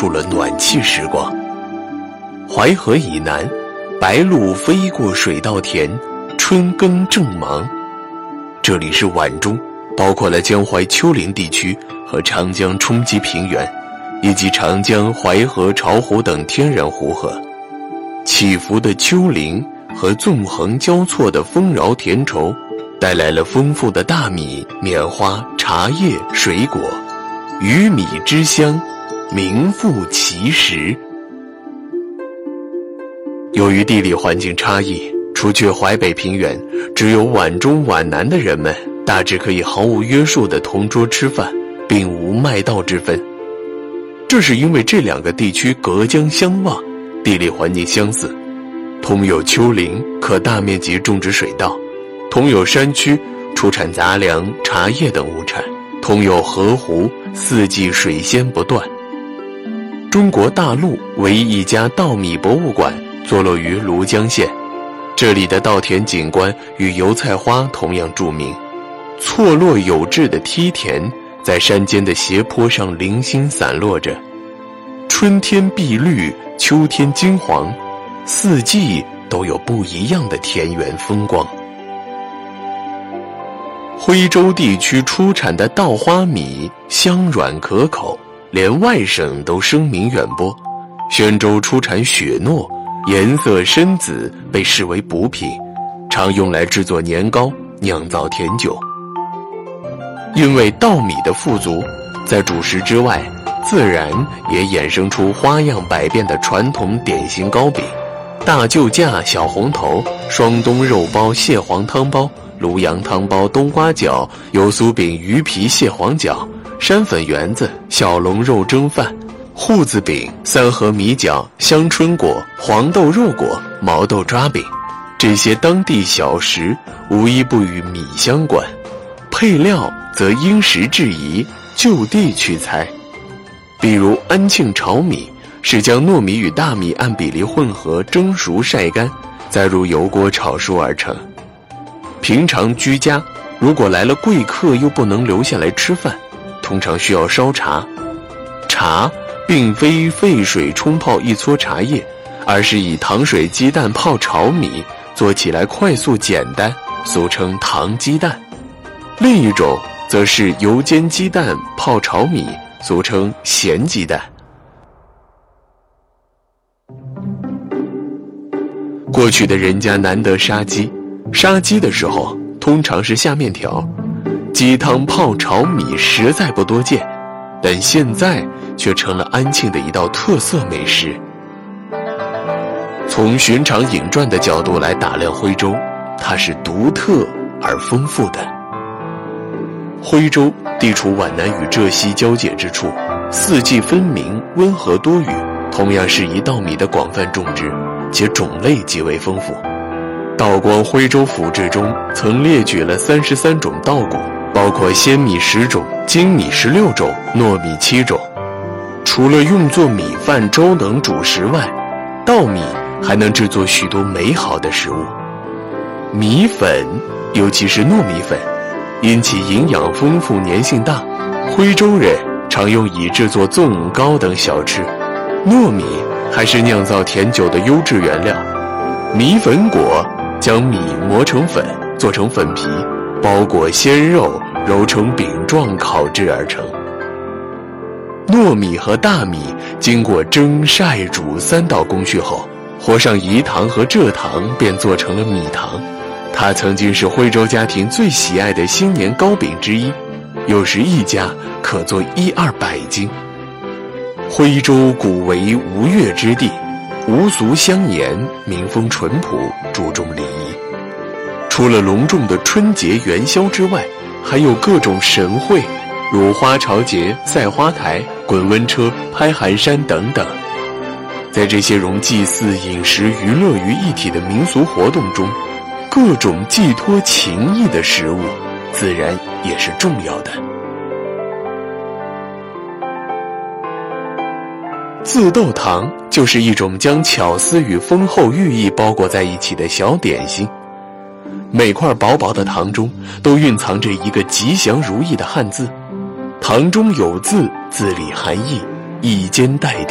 述了暖气时光。淮河以南，白鹭飞过水稻田，春耕正忙。这里是皖中，包括了江淮丘陵地区和长江冲积平原，以及长江、淮河、巢湖等天然湖河。起伏的丘陵和纵横交错的丰饶田畴，带来了丰富的大米、棉花、茶叶、水果，鱼米之乡，名副其实。由于地理环境差异，除去淮北平原，只有皖中皖南的人们大致可以毫无约束地同桌吃饭，并无麦道之分。这是因为这两个地区隔江相望，地理环境相似，同有丘陵，可大面积种植水稻；同有山区，出产杂粮、茶叶等物产；同有河湖，四季水仙不断。中国大陆唯一一家稻米博物馆坐落于庐江县，这里的稻田景观与油菜花同样著名。错落有致的梯田在山间的斜坡上零星散落着，春天碧绿，秋天金黄，四季都有不一样的田园风光。徽州地区出产的稻花米香软可口，连外省都声名远播。宣州出产雪糯，颜色深紫，被视为补品，常用来制作年糕、酿造甜酒。因为稻米的富足，在主食之外，自然也衍生出花样百变的传统点心糕饼：大救驾、小红头、双冬肉包、蟹黄汤包、庐阳汤包、冬瓜饺、油酥饼、鱼皮蟹黄饺、山粉圆子、小笼肉蒸饭、瓠子饼、三合米饺、香椿果、黄豆肉果、毛豆抓饼。这些当地小食无一不与米相关，配料则因时制宜，就地取材。比如安庆炒米是将糯米与大米按比例混合蒸熟晒干，再入油锅炒熟而成。平常居家，如果来了贵客又不能留下来吃饭，通常需要烧茶。茶并非沸水冲泡一撮茶叶，而是以糖水鸡蛋泡炒米，做起来快速简单，俗称糖鸡蛋。另一种则是油煎鸡蛋泡炒米，俗称咸鸡蛋。过去的人家难得杀鸡，杀鸡的时候通常是下面条，鸡汤泡炒米实在不多见，但现在却成了安庆的一道特色美食。从寻常饮馔的角度来打量徽州，它是独特而丰富的。徽州地处皖南与浙西交界之处，四季分明，温和多雨，同样适宜稻米的广泛种植，且种类极为丰富。道光徽州府志中曾列举了33种稻谷，包括鲜米10种、精米16种、糯米7种。除了用作米饭、粥等主食外，稻米还能制作许多美好的食物。米粉，尤其是糯米粉，因其营养丰富、粘性大，徽州人常用以制作粽、糕等小吃。糯米还是酿造甜酒的优质原料。米粉果将米磨成粉，做成粉皮，包裹鲜肉，揉成饼状烤制而成。糯米和大米经过蒸、晒、煮3道工序后，和上饴糖和蔗糖，便做成了米糖。它曾经是徽州家庭最喜爱的新年糕饼之一，有时一家可做100-200斤。徽州古为吴越之地，吴俗相沿，民风淳朴，注重礼仪。除了隆重的春节元宵之外，还有各种神会，如花朝节、赛花台、滚温车、拍寒山等等。在这些融祭祀、饮食、娱乐于一体的民俗活动中，各种寄托情谊的食物自然也是重要的。自豆糖就是一种将巧思与丰厚寓意包裹在一起的小点心，每块薄薄的糖中都蕴藏着一个吉祥如意的汉字，糖中有字，字里含义，一兼代替。